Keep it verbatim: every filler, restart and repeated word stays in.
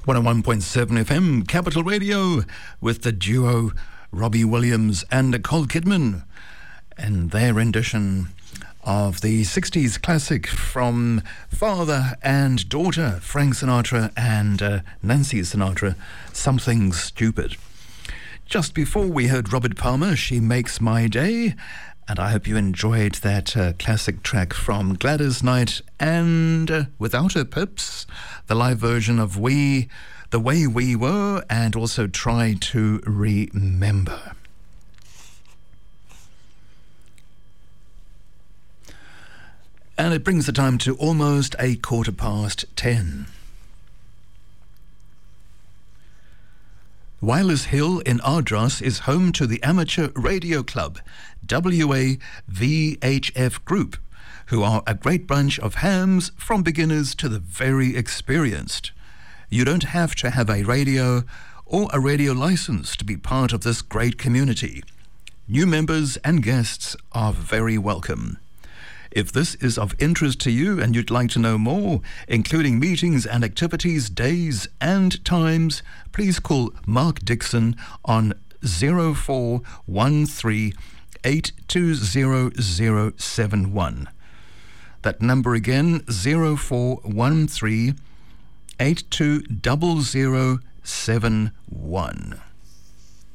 one oh one point seven F M, Capital Radio, with the duo Robbie Williams and Nicole Kidman, and their rendition of the sixties classic from father and daughter, Frank Sinatra and uh, Nancy Sinatra, Something Stupid. Just before we heard Robert Palmer, She Makes My Day, and I hope you enjoyed that uh, classic track from Gladys Knight and, uh, without her pips, the live version of We, The Way We Were, and also Try to Remember. And it brings the time to almost a quarter past ten. Wylers Hill in Ardross is home to the amateur radio club, W A V H F Group, who are a great bunch of hams from beginners to the very experienced. You don't have to have a radio or a radio license to be part of this great community. New members and guests are very welcome. If this is of interest to you and you'd like to know more, including meetings and activities, days and times, please call Mark Dixon on zero four one three eight two zero zero seven one. That number again, zero four one three eight two zero zero seven one.